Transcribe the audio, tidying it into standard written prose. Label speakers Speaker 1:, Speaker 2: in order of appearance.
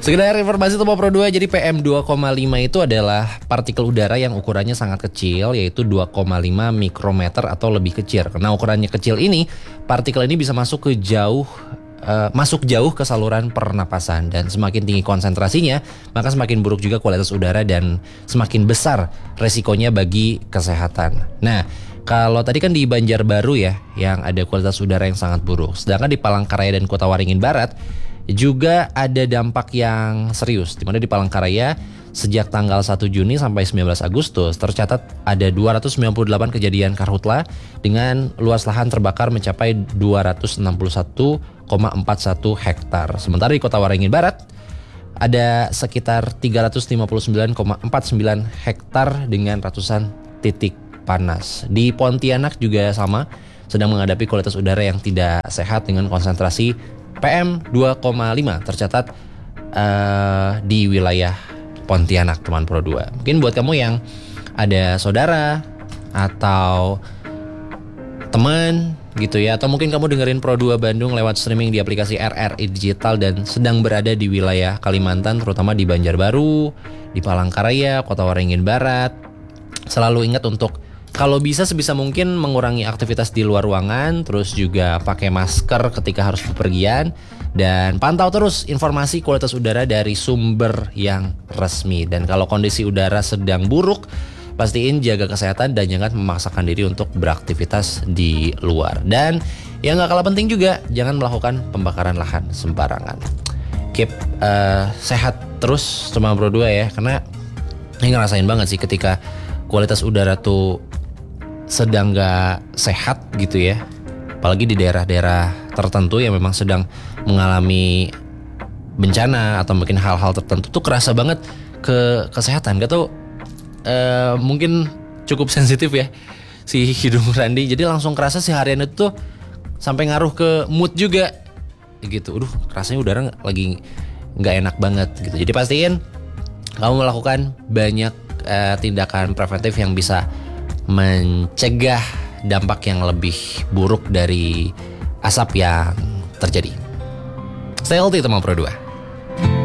Speaker 1: Sekedar informasi Tempo Pro 2, jadi PM 2,5 itu adalah partikel udara yang ukurannya sangat kecil, yaitu 2,5 mikrometer atau lebih kecil. Karena ukurannya kecil ini, partikel ini bisa masuk jauh ke saluran pernapasan, dan semakin tinggi konsentrasinya, maka semakin buruk juga kualitas udara dan semakin besar resikonya bagi kesehatan. Nah, kalau tadi kan di Banjarbaru ya, yang ada kualitas udara yang sangat buruk. Sedangkan di Palangkaraya dan Kota Waringin Barat juga ada dampak yang serius, di mana di Palangkaraya sejak tanggal 1 Juni sampai 19 Agustus tercatat ada 298 kejadian karhutla dengan luas lahan terbakar mencapai 261,41 hektar. Sementara di Kota Waringin Barat ada sekitar 359,49 hektar dengan ratusan titik panas. Di Pontianak juga sama, sedang menghadapi kualitas udara yang tidak sehat dengan konsentrasi PM 2,5 tercatat di wilayah Pontianak, teman Pro 2. Mungkin buat kamu yang ada saudara atau teman gitu ya, atau mungkin kamu dengerin Pro 2 Bandung lewat streaming di aplikasi RRI Digital dan sedang berada di wilayah Kalimantan, terutama di Banjarbaru, di Palangkaraya, Kota Waringin Barat, selalu ingat untuk kalau bisa sebisa mungkin mengurangi aktivitas di luar ruangan, terus juga pakai masker ketika harus bepergian, dan pantau terus informasi kualitas udara dari sumber yang resmi. Dan kalau kondisi udara sedang buruk, pastiin jaga kesehatan dan jangan memaksakan diri untuk beraktivitas di luar. Dan yang gak kalah penting juga, jangan melakukan pembakaran lahan sembarangan. Keep sehat terus teman Pro 2 ya, karena ini ngerasain banget sih ketika kualitas udara tuh sedang gak sehat gitu ya, apalagi di daerah-daerah tertentu yang memang sedang mengalami bencana atau mungkin hal-hal tertentu tuh kerasa banget ke kesehatan. Gak tau, mungkin cukup sensitif ya si hidung Randy, jadi langsung kerasa si harian itu tuh sampai ngaruh ke mood juga gitu. Rasanya udara lagi gak enak banget gitu. Jadi pastiin kamu melakukan banyak tindakan preventif yang bisa mencegah dampak yang lebih buruk dari asap yang terjadi. Stay healthy teman Pro 2.